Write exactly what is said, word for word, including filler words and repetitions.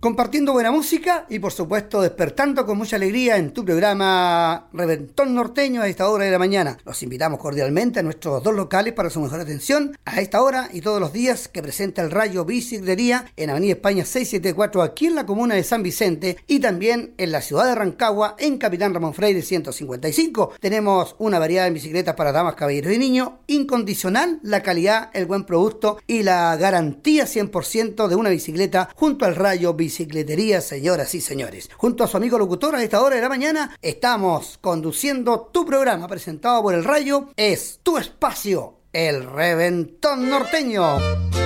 compartiendo buena música y por supuesto despertando con mucha alegría en tu programa Reventón Norteño a esta hora de la mañana. Los invitamos cordialmente a nuestros dos locales para su mejor atención a esta hora y todos los días que presenta el Rayo Bicicletería en Avenida España seiscientos setenta y cuatro aquí en la comuna de San Vicente y también en la ciudad de Rancagua en Capitán Ramón Freire ciento cincuenta y cinco. Tenemos una variedad de bicicletas para damas, caballeros y niños, incondicional la calidad, el buen producto y la garantía cien por ciento de una bicicleta junto al Rayo Bicicletería. Bicicletería, señoras y señores. Junto a su amigo locutor a esta hora de la mañana, estamos conduciendo tu programa presentado por el Rayo. Es tu espacio, el Reventón Norteño.